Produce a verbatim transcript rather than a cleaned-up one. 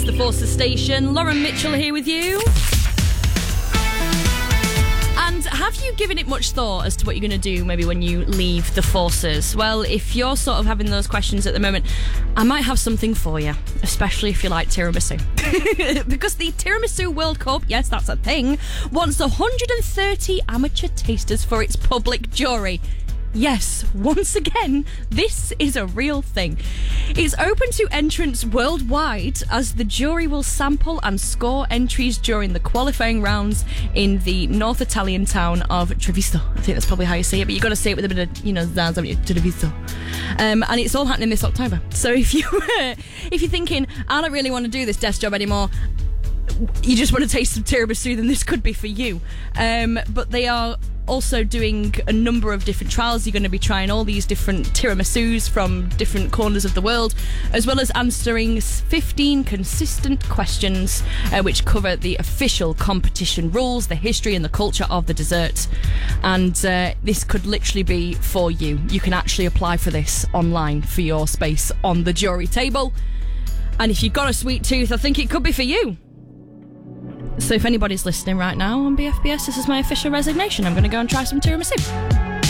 the Forces Station. Lauren Mitchell here with you. And have you given it much thought as to what you're going to do maybe when you leave the Forces? Well, if you're sort of having those questions at the moment, I might have something for you, especially if you like tiramisu. Because the Tiramisu World Cup, yes, that's a thing, wants one hundred thirty amateur tasters for its public jury. Yes, once again, this is a real thing. It's open to entrants worldwide as the jury will sample and score entries during the qualifying rounds in the North Italian town of Treviso. I think that's probably how you say it, but you've got to say it with a bit of, you know, zazz, haven't you? Treviso. Um, and it's all happening this October. So if, you, if you're thinking, I don't really want to do this desk job anymore, you just want to taste some tiramisu, then this could be for you. Um, but they are also doing a number of different trials. You're going to be trying all these different tiramisus from different corners of the world, as well as answering fifteen consistent questions uh, which cover the official competition rules, the history and the culture of the dessert. And uh, this could literally be for you. You can actually apply for this online for your space on the jury table. And if you've got a sweet tooth, I think it could be for you. So if anybody's listening right now on B F B S, this is my official resignation. I'm going to go and try some tiramisu.